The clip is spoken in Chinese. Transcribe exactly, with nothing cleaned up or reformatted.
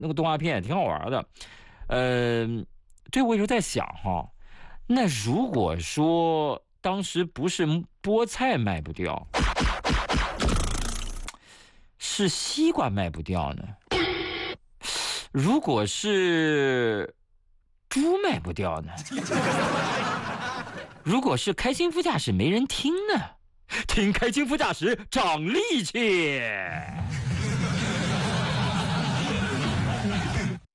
那个动画片也挺好玩的。呃，对，我有时候在想哈，那如果说当时不是菠菜卖不掉，是西瓜卖不掉呢？如果是猪卖不掉呢？如果是开心副驾驶没人听呢？听开心副驾驶长力气。